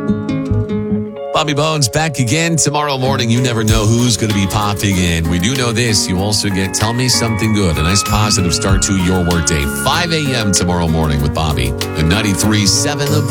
Bobby Bones back again tomorrow morning. You never know who's going to be popping in. We do know this. You also get Tell Me Something Good, a nice positive start to your workday. 5 a.m. tomorrow morning with Bobby. The 93.7